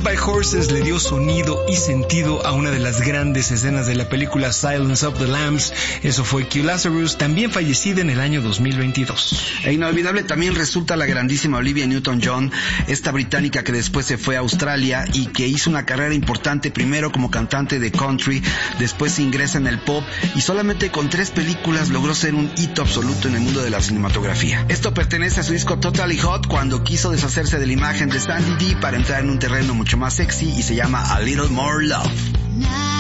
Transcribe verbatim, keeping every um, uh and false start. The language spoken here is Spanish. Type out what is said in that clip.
by Horses le dio sonido y sentido a una de las grandes escenas de la película Silence of the Lambs. Eso fue Q Lazarus, también fallecida en el año dos mil veintidós. E inolvidable también resulta la grandísima Olivia Newton-John, esta británica que después se fue a Australia y que hizo una carrera importante primero como cantante de country, después se ingresa en el pop y solamente con tres películas logró ser un hito absoluto en el mundo de la cinematografía. Esto pertenece a su disco Totally Hot, cuando quiso deshacerse de la imagen de Sandy Dee para entrar en un terreno mucho más sexy y se llama A Little More Love.